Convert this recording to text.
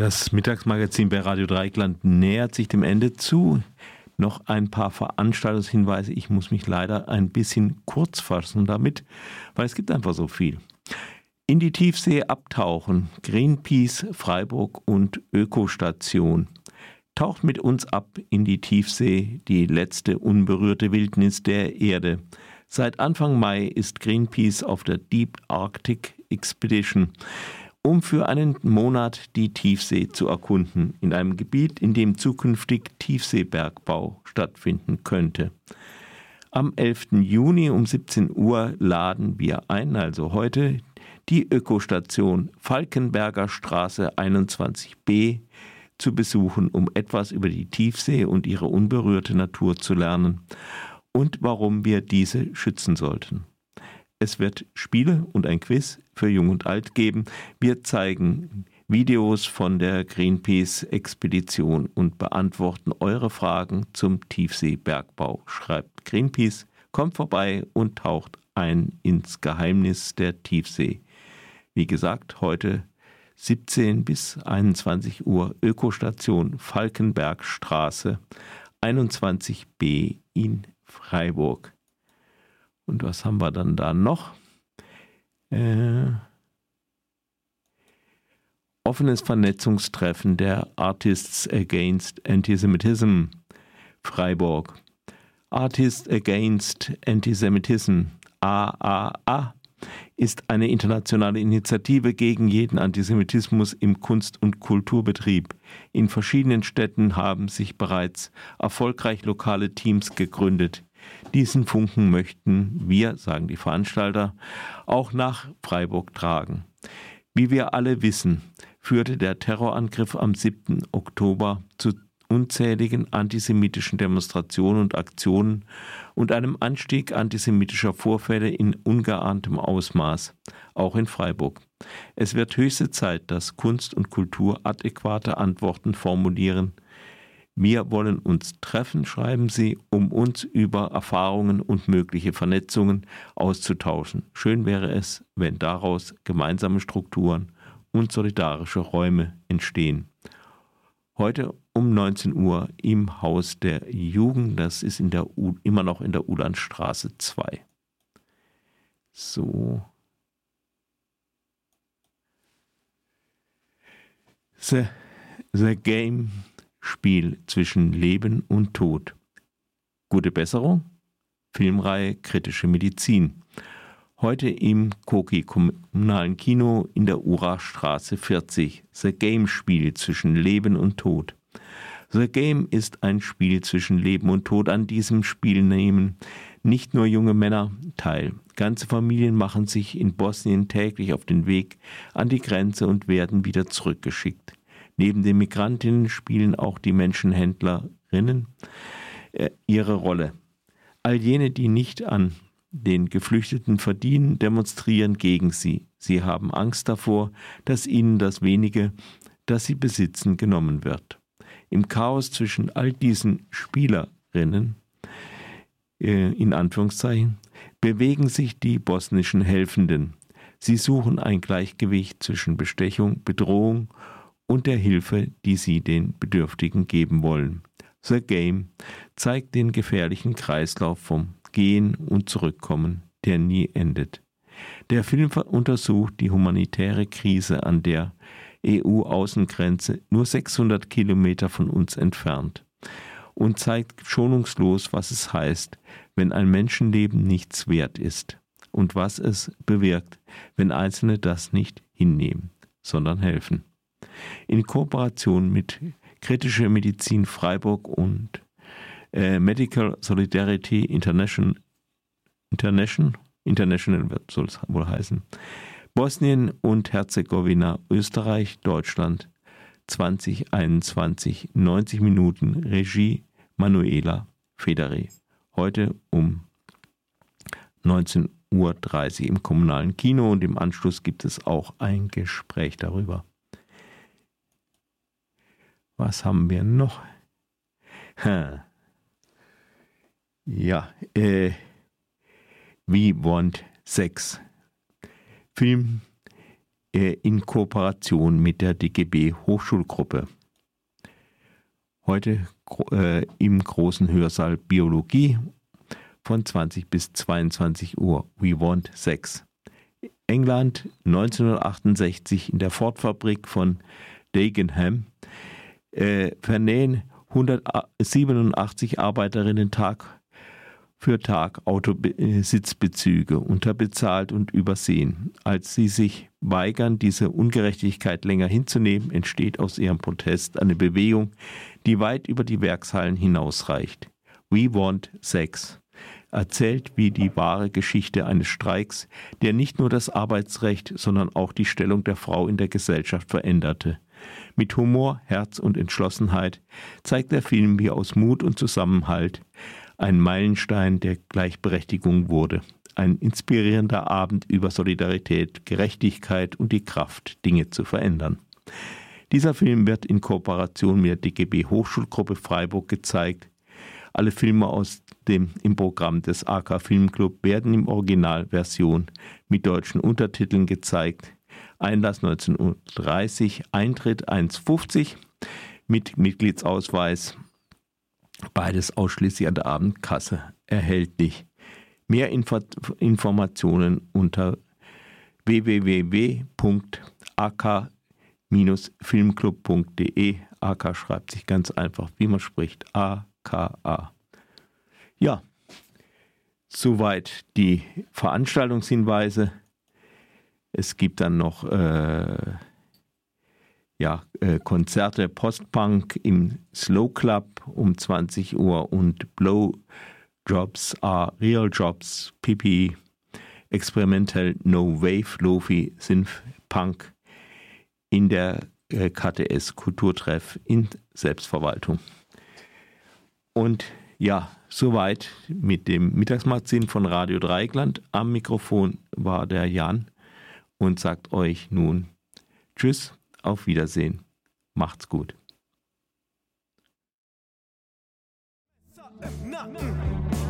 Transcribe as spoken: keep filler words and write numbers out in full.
Das Mittagsmagazin bei Radio Dreieckland nähert sich dem Ende zu. Noch ein paar Veranstaltungshinweise. Ich muss mich leider ein bisschen kurz fassen damit, weil es gibt einfach so viel. In die Tiefsee abtauchen, Greenpeace, Freiburg und Ökostation. Taucht mit uns ab in die Tiefsee, die letzte unberührte Wildnis der Erde. Seit Anfang Mai ist Greenpeace auf der Deep Arctic Expedition, um für einen Monat die Tiefsee zu erkunden, in einem Gebiet, in dem zukünftig Tiefseebergbau stattfinden könnte. Am elften Juni um siebzehn Uhr laden wir ein, also heute, die Ökostation Falkenberger Straße einundzwanzig b zu besuchen, um etwas über die Tiefsee und ihre unberührte Natur zu lernen und warum wir diese schützen sollten. Es wird Spiele und ein Quiz für Jung und Alt geben. Wir zeigen Videos von der Greenpeace-Expedition und beantworten eure Fragen zum Tiefseebergbau. Schreibt Greenpeace, kommt vorbei und taucht ein ins Geheimnis der Tiefsee. Wie gesagt, heute siebzehn bis einundzwanzig Uhr Ökostation Falkenbergstraße einundzwanzig b in Freiburg. Und was haben wir dann da noch? Äh, offenes Vernetzungstreffen der Artists Against Antisemitism Freiburg. Artists Against Antisemitism, A A A, ist eine internationale Initiative gegen jeden Antisemitismus im Kunst- und Kulturbetrieb. In verschiedenen Städten haben sich bereits erfolgreich lokale Teams gegründet. Diesen Funken möchten wir, sagen die Veranstalter, auch nach Freiburg tragen. Wie wir alle wissen, führte der Terrorangriff am siebten Oktober zu unzähligen antisemitischen Demonstrationen und Aktionen und einem Anstieg antisemitischer Vorfälle in ungeahntem Ausmaß, auch in Freiburg. Es wird höchste Zeit, dass Kunst und Kultur adäquate Antworten formulieren. Wir wollen uns treffen, schreiben sie, um uns über Erfahrungen und mögliche Vernetzungen auszutauschen. Schön wäre es, wenn daraus gemeinsame Strukturen und solidarische Räume entstehen. Heute um neunzehn Uhr im Haus der Jugend, das ist in der U- immer noch in der Ulandstraße zwei. So. The, the Game, Spiel zwischen Leben und Tod. Gute Besserung? Filmreihe Kritische Medizin. Heute im Koki Kommunalen Kino in der Urastraße vierzig. The Game, Spiel zwischen Leben und Tod. The Game ist ein Spiel zwischen Leben und Tod. An diesem Spiel nehmen nicht nur junge Männer teil. Ganze Familien machen sich in Bosnien täglich auf den Weg an die Grenze und werden wieder zurückgeschickt. Neben den Migrantinnen spielen auch die Menschenhändlerinnen äh, ihre Rolle. All jene, die nicht an den Geflüchteten verdienen, demonstrieren gegen sie. Sie haben Angst davor, dass ihnen das Wenige, das sie besitzen, genommen wird. Im Chaos zwischen all diesen Spielerinnen, äh, in Anführungszeichen, bewegen sich die bosnischen Helfenden. Sie suchen ein Gleichgewicht zwischen Bestechung, Bedrohung und der Hilfe, die sie den Bedürftigen geben wollen. The Game zeigt den gefährlichen Kreislauf vom Gehen und Zurückkommen, der nie endet. Der Film untersucht die humanitäre Krise an der E U-Außengrenze, nur sechshundert Kilometer von uns entfernt, und zeigt schonungslos, was es heißt, wenn ein Menschenleben nichts wert ist und was es bewirkt, wenn Einzelne das nicht hinnehmen, sondern helfen. In Kooperation mit Kritische Medizin Freiburg und äh, Medical Solidarity International, International, International wird, soll es wohl heißen, Bosnien und Herzegowina, Österreich, Deutschland, zwanzig einundzwanzig, neunzig Minuten, Regie Manuela Federer. Heute um neunzehn Uhr dreißig im Kommunalen Kino und im Anschluss gibt es auch ein Gespräch darüber. Was haben wir noch? Ha. Ja, äh, We Want Sex. Film äh, in Kooperation mit der D G B Hochschulgruppe. Heute äh, im großen Hörsaal Biologie von zwanzig bis zweiundzwanzig Uhr. We Want Sex. England neunzehnhundertachtundsechzig in der Ford-Fabrik von Dagenham äh, vernähen hundertsiebenundachtzig Arbeiterinnen Tag für Tag Autositzbezüge, unterbezahlt und übersehen. Als sie sich weigern, diese Ungerechtigkeit länger hinzunehmen, entsteht aus ihrem Protest eine Bewegung, die weit über die Werkshallen hinausreicht. We Want Sex erzählt wie die wahre Geschichte eines Streiks, der nicht nur das Arbeitsrecht, sondern auch die Stellung der Frau in der Gesellschaft veränderte. Mit Humor, Herz und Entschlossenheit zeigt der Film, wie aus Mut und Zusammenhalt ein Meilenstein der Gleichberechtigung wurde. Ein inspirierender Abend über Solidarität, Gerechtigkeit und die Kraft, Dinge zu verändern. Dieser Film wird in Kooperation mit der D G B Hochschulgruppe Freiburg gezeigt. Alle Filme aus dem im Programm des A K Filmclub werden in Originalversion mit deutschen Untertiteln gezeigt. Einlass neunzehn Uhr dreißig, Eintritt eins fünfzig mit Mitgliedsausweis. Beides ausschließlich an der Abendkasse erhältlich. Mehr Info- Informationen unter w w w punkt a k filmclub punkt d e. A K schreibt sich ganz einfach, wie man spricht. A K A. Ja, soweit die Veranstaltungshinweise. Es gibt dann noch äh, ja, äh, Konzerte Postpunk im Slow Club um zwanzig Uhr und Blow Jobs are Real Jobs, P P, Experimental No Wave, Lofi, Synth Punk in der äh, K T S Kulturtreff in Selbstverwaltung. Und ja, soweit mit dem Mittagsmagazin von Radio Dreieckland. Am Mikrofon war der Jan und sagt euch nun Tschüss, auf Wiedersehen, macht's gut.